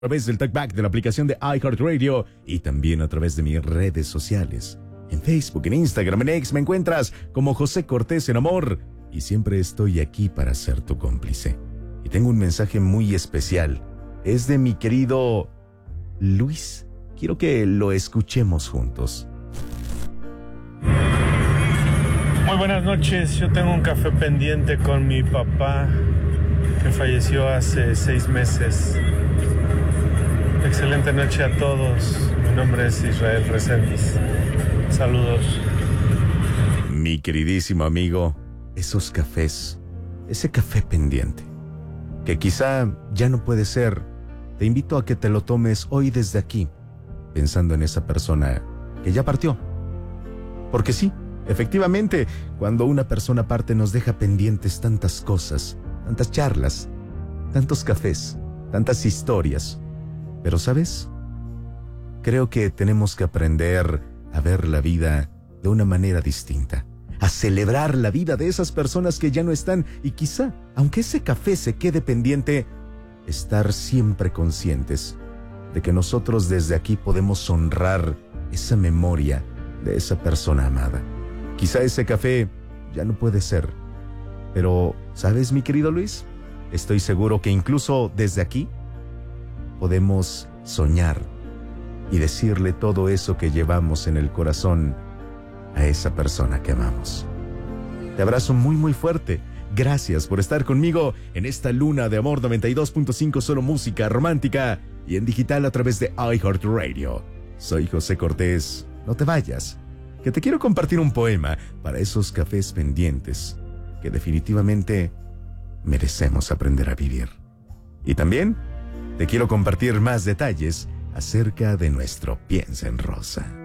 A través del talkback de la aplicación de iHeartRadio y también a través de mis redes sociales. En Facebook, en Instagram, en X me encuentras como José Cortés en Amor y siempre estoy aquí para ser tu cómplice. Y tengo un mensaje muy especial. Es de mi querido Luis. Quiero que lo escuchemos juntos. Muy buenas noches. Yo tengo un café pendiente con mi papá que falleció hace 6 meses. Excelente noche a todos. Mi nombre es Israel Reséndiz. Saludos. Mi queridísimo amigo, esos cafés, ese café pendiente, que quizá ya no puede ser, te invito a que te lo tomes hoy desde aquí, pensando en esa persona que ya partió. Porque sí, efectivamente, cuando una persona parte nos deja pendientes tantas cosas, tantas charlas, tantos cafés, tantas historias. Pero ¿sabes? Creo que tenemos que aprender a ver la vida de una manera distinta, a celebrar la vida de esas personas que ya no están y quizá, aunque ese café se quede pendiente, estar siempre conscientes de que nosotros desde aquí podemos honrar esa memoria de esa persona amada. Quizá ese café ya no puede ser, pero ¿sabes, mi querido Luis? Estoy seguro que incluso desde aquí podemos soñar y decirle todo eso que llevamos en el corazón a esa persona que amamos. Te abrazo muy muy fuerte. Gracias por estar conmigo en esta luna de amor 92.5, solo música romántica y en digital a través de iHeartRadio. Soy José Cortés. No te vayas, que te quiero compartir un poema para esos cafés pendientes que definitivamente merecemos aprender a vivir. Y también te quiero compartir más detalles acerca de nuestro Piensa en Rosa.